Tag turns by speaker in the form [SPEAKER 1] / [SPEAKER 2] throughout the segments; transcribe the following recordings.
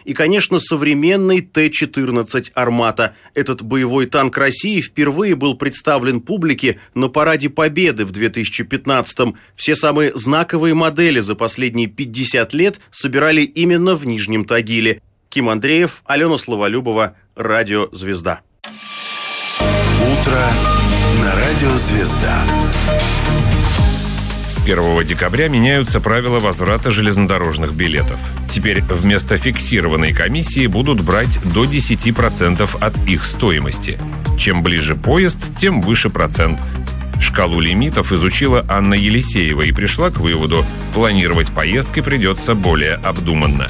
[SPEAKER 1] и, конечно, современный Т-14 «Армата». Этот боевой танк России впервые был представлен публике на Параде Победы в 2015-м. Все самые знаковые модели за последние 50 лет собирали именно в Нижнем Тагиле. Ким Андреев, Алена Словолюбова, Радио «Звезда».
[SPEAKER 2] Утро на Радио «Звезда».
[SPEAKER 3] С 1 декабря меняются правила возврата железнодорожных билетов. Теперь вместо фиксированной комиссии будут брать до 10% от их стоимости. Чем ближе поезд, тем выше процент. Шкалу лимитов изучила Анна Елисеева и пришла к выводу: планировать поездки придется более обдуманно.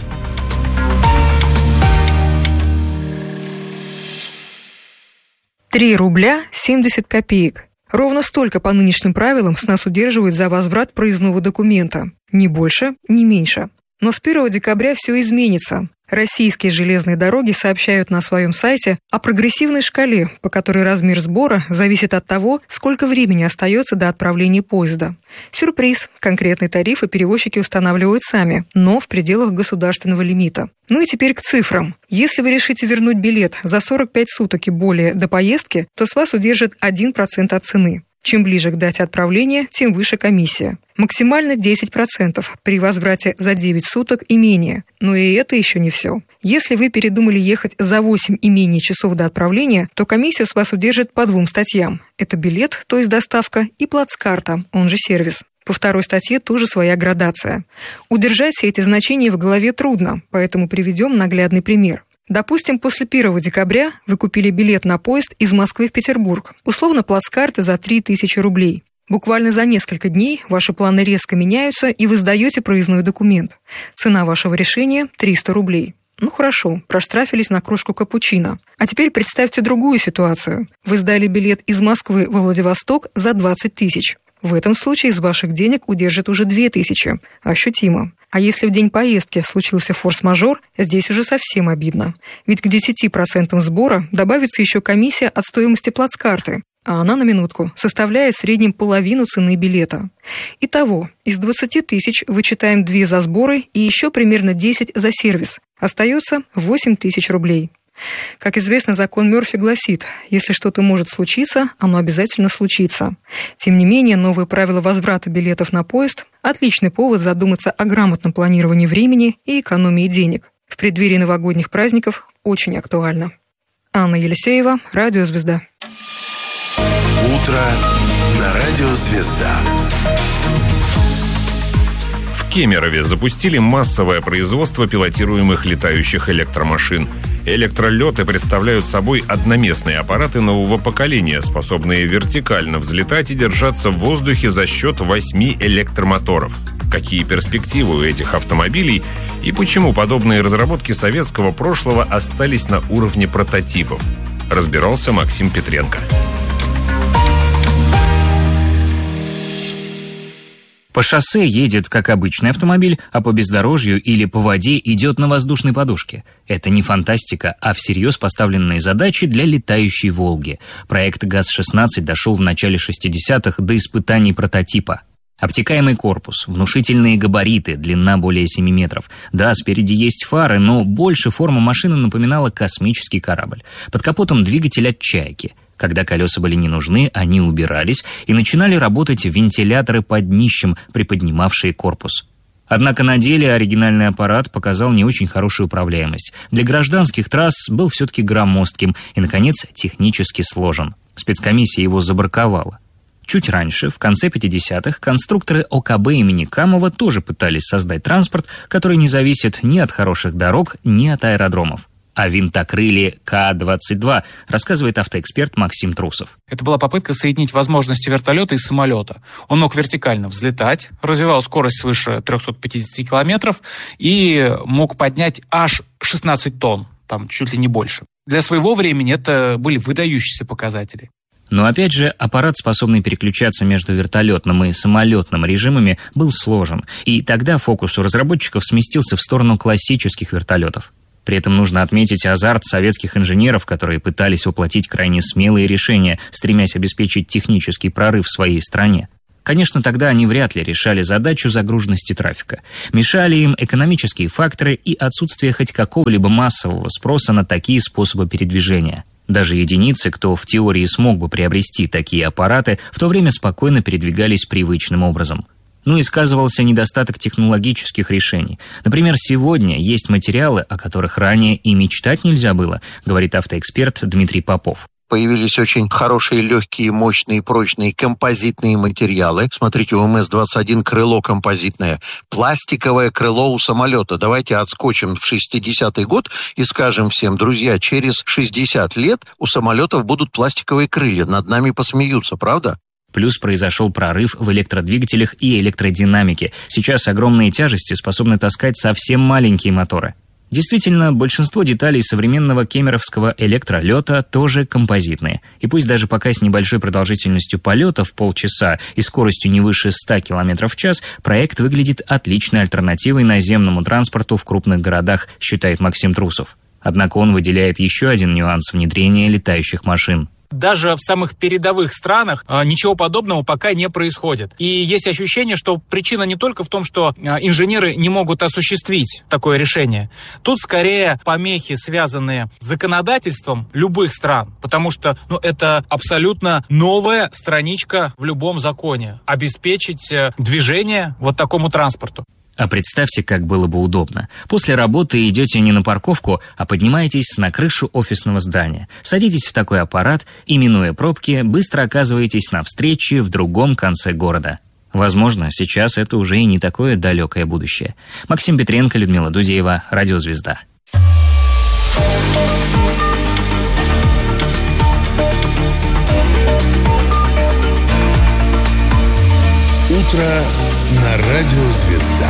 [SPEAKER 4] рубля 70 копеек. Ровно столько по нынешним правилам с нас удерживают за возврат проездного документа. Ни больше, ни меньше. Но с 1 декабря все изменится. Российские железные дороги сообщают на своем сайте о прогрессивной шкале, по которой размер сбора зависит от того, сколько времени остается до отправления поезда. Сюрприз. Конкретные тарифы перевозчики устанавливают сами, но в пределах государственного лимита. Ну и теперь к цифрам. Если вы решите вернуть билет за 45 суток и более до поездки, то с вас удержат 1% от цены. Чем ближе к дате отправления, тем выше комиссия. Максимально 10% при возврате за 9 суток и менее. Но и это еще не все. Если вы передумали ехать за 8 и менее часов до отправления, то комиссию с вас удержат по 2 статьям. Это билет, то есть доставка, и плацкарта, он же сервис. По 2 статье тоже своя градация. Удержать все эти значения в голове трудно, поэтому приведем наглядный пример. Допустим, после 1 декабря вы купили билет на поезд из Москвы в Петербург, условно плацкарты за 3000 рублей. Буквально за несколько дней ваши планы резко меняются, и вы сдаете проездной документ. Цена вашего решения – 300 рублей. Ну хорошо, проштрафились на кружку капучино. А теперь представьте другую ситуацию. Вы сдали билет из Москвы во Владивосток за 20 тысяч. В этом случае из ваших денег удержат уже 2000. Ощутимо. А если в день поездки случился форс-мажор, здесь уже совсем обидно. Ведь к 10% сбора добавится еще комиссия от стоимости плацкарты, а она, на минутку, составляет в среднем половину цены билета. Итого, из 20 тысяч вычитаем 2 за сборы и еще примерно 10 за сервис. Остается 8000 рублей. Как известно, закон Мёрфи гласит, если что-то может случиться, оно обязательно случится. Тем не менее, новые правила возврата билетов на поезд – отличный повод задуматься о грамотном планировании времени и экономии денег. В преддверии новогодних праздников очень актуально. Анна Елисеева, Радио «Звезда».
[SPEAKER 2] Утро на Радио «Звезда».
[SPEAKER 3] В Кемерове запустили массовое производство пилотируемых летающих электромашин. Электролеты представляют собой одноместные аппараты нового поколения, способные вертикально взлетать и держаться в воздухе за счет 8 электромоторов. Какие перспективы у этих автомобилей и почему подобные разработки советского прошлого остались на уровне прототипов, разбирался Максим Петренко.
[SPEAKER 5] По шоссе едет как обычный автомобиль, а по бездорожью или по воде идет на воздушной подушке. Это не фантастика, а всерьез поставленные задачи для летающей «Волги». Проект ГАЗ-16 дошел в начале 60-х до испытаний прототипа. Обтекаемый корпус, внушительные габариты, длина более 7 метров. Да, спереди есть фары, но больше форма машины напоминала космический корабль. Под капотом двигатель от «Чайки». Когда колеса были не нужны, они убирались, и начинали работать вентиляторы под днищем, приподнимавшие корпус. Однако на деле оригинальный аппарат показал не очень хорошую управляемость. Для гражданских трасс был все-таки громоздким и, наконец, технически сложен. Спецкомиссия его забраковала. Чуть раньше, в конце 50-х, конструкторы ОКБ имени Камова тоже пытались создать транспорт, который не зависит ни от хороших дорог, ни от аэродромов. О винтокрыле К-22 рассказывает автоэксперт Максим Трусов.
[SPEAKER 6] Это была попытка соединить возможности вертолета и самолета. Он мог вертикально взлетать, развивал скорость свыше 350 километров и мог поднять аж 16 тонн, там чуть ли не больше. Для своего времени это были выдающиеся показатели.
[SPEAKER 5] Но опять же, аппарат, способный переключаться между вертолетным и самолетным режимами, был сложен. И тогда фокус у разработчиков сместился в сторону классических вертолетов. При этом нужно отметить азарт советских инженеров, которые пытались воплотить крайне смелые решения, стремясь обеспечить технический прорыв в своей стране. Конечно, тогда они вряд ли решали задачу загруженности трафика. Мешали им экономические факторы и отсутствие хоть какого-либо массового спроса на такие способы передвижения. Даже единицы, кто в теории смог бы приобрести такие аппараты, в то время спокойно передвигались привычным образом. Ну и сказывался недостаток технологических решений. Например, сегодня есть материалы, о которых ранее и мечтать нельзя было, говорит автоэксперт Дмитрий Попов.
[SPEAKER 7] Появились очень хорошие, легкие, мощные, прочные композитные материалы. Смотрите, у МС-21 крыло композитное. Пластиковое крыло у самолета. Давайте отскочим в 60-й год и скажем всем: друзья, через 60 лет у самолетов будут пластиковые крылья. Над нами посмеются, правда?
[SPEAKER 5] Плюс произошел прорыв в электродвигателях и электродинамике. Сейчас огромные тяжести способны таскать совсем маленькие моторы. Действительно, большинство деталей современного кемеровского электролета тоже композитные. И пусть даже пока с небольшой продолжительностью полета в полчаса и скоростью не выше 100 км в час, проект выглядит отличной альтернативой наземному транспорту в крупных городах, считает Максим Трусов. Однако он выделяет еще один нюанс внедрения летающих машин.
[SPEAKER 6] Даже в самых передовых странах ничего подобного пока не происходит. И есть ощущение, что причина не только в том, что инженеры не могут осуществить такое решение. Тут скорее помехи, связанные с законодательством любых стран. Потому что это абсолютно новая страничка в любом законе. Обеспечить движение вот такому транспорту.
[SPEAKER 5] А представьте, как было бы удобно. После работы идете не на парковку, а поднимаетесь на крышу офисного здания. Садитесь в такой аппарат и, минуя пробки, быстро оказываетесь на встрече в другом конце города. Возможно, сейчас это уже и не такое далекое будущее. Максим Петренко, Людмила Дудеева, Радиозвезда.
[SPEAKER 2] Утро на Радио Звезда.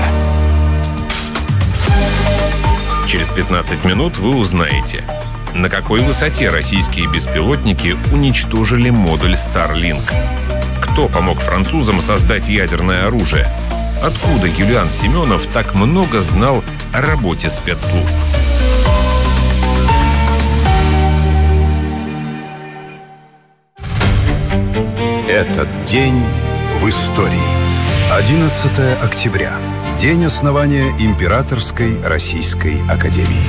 [SPEAKER 3] Через 15 минут вы узнаете, на какой высоте российские беспилотники уничтожили модуль Starlink. Кто помог французам создать ядерное оружие? Откуда Юлиан Семенов так много знал о работе спецслужб?
[SPEAKER 2] Этот день в истории. 11 октября. День основания Императорской Российской Академии.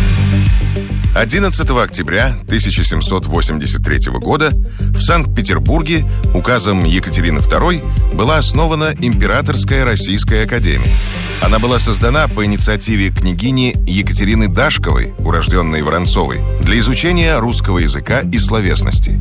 [SPEAKER 8] 11 октября 1783 года в Санкт-Петербурге указом Екатерины II была основана Императорская Российская Академия. Она была создана по инициативе княгини Екатерины Дашковой, урожденной Воронцовой, для изучения русского языка и словесности.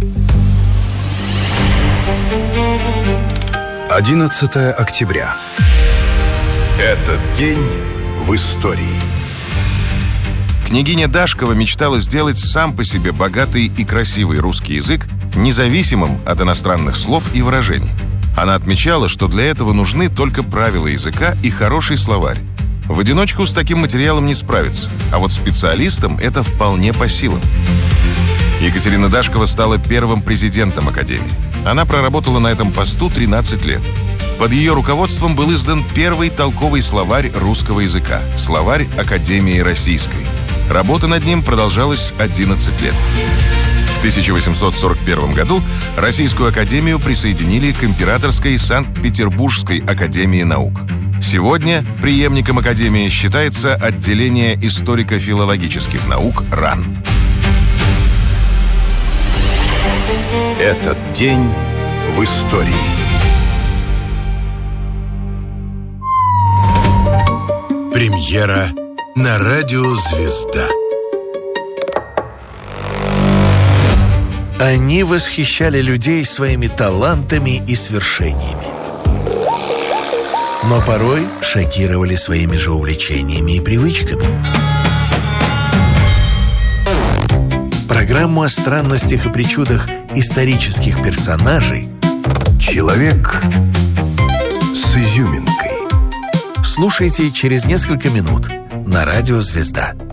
[SPEAKER 2] 11 октября. Этот день в истории.
[SPEAKER 8] Княгиня Дашкова мечтала сделать сам по себе богатый и красивый русский язык независимым от иностранных слов и выражений. Она отмечала, что для этого нужны только правила языка и хороший словарь. В одиночку с таким материалом не справиться, а вот специалистам это вполне по силам. Екатерина Дашкова стала первым президентом Академии. Она проработала на этом посту 13 лет. Под ее руководством был издан первый толковый словарь русского языка – словарь Академии Российской. Работа над ним продолжалась 11 лет. В 1841 году Российскую Академию присоединили к Императорской Санкт-Петербургской Академии наук. Сегодня преемником Академии считается отделение историко-филологических наук РАН.
[SPEAKER 2] Этот день в истории. Премьера на Радио Звезда.
[SPEAKER 9] Они восхищали людей своими талантами и свершениями, но порой шокировали своими же увлечениями и привычками. Программу о странностях и причудах исторических персонажей
[SPEAKER 2] Человек с изюминкой.
[SPEAKER 9] слушайте через несколько минут на Радио Звезда.